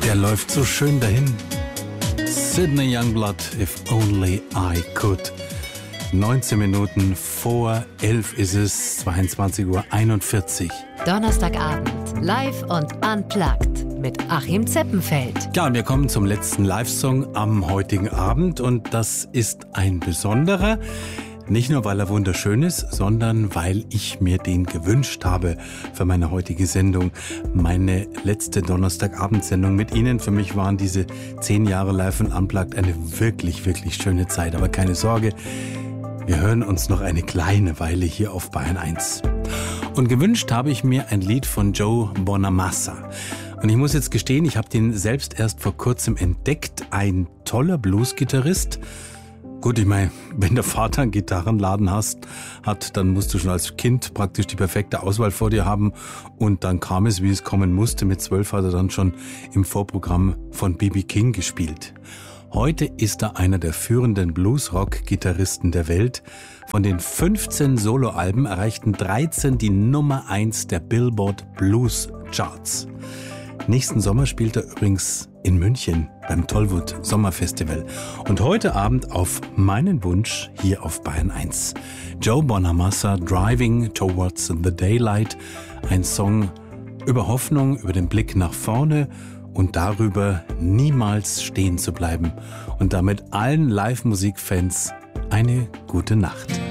Der läuft so schön dahin. Sydney Youngblood, If Only I Could. 19 Minuten vor 11 ist es, 22:41 Uhr. Donnerstagabend, live und unplugged mit Achim Zeppenfeld. Ja, und wir kommen zum letzten Live-Song am heutigen Abend und das ist ein besonderer. Nicht nur, weil er wunderschön ist, sondern weil ich mir den gewünscht habe für meine heutige Sendung. Meine letzte Donnerstagabendsendung mit Ihnen. Für mich waren diese 10 Jahre Live und Unplugged eine wirklich, wirklich schöne Zeit. Aber keine Sorge, wir hören uns noch eine kleine Weile hier auf Bayern 1. Und gewünscht habe ich mir ein Lied von Joe Bonamassa. Und ich muss jetzt gestehen, ich habe den selbst erst vor kurzem entdeckt. Ein toller Bluesgitarrist. Gut, ich meine, wenn der Vater einen Gitarrenladen hat, dann musst du schon als Kind praktisch die perfekte Auswahl vor dir haben. Und dann kam es, wie es kommen musste. Mit 12 hat er dann schon im Vorprogramm von B.B. King gespielt. Heute ist er einer der führenden Blues-Rock-Gitarristen der Welt. Von den 15 Soloalben erreichten 13 die Nummer 1 der Billboard Blues Charts. Nächsten Sommer spielt er übrigens in München beim Tollwood Sommerfestival. Und heute Abend auf meinen Wunsch hier auf Bayern 1. Joe Bonamassa, Driving Towards the Daylight. Ein Song über Hoffnung, über den Blick nach vorne und darüber, niemals stehen zu bleiben. Und damit allen Live-Musik-Fans eine gute Nacht.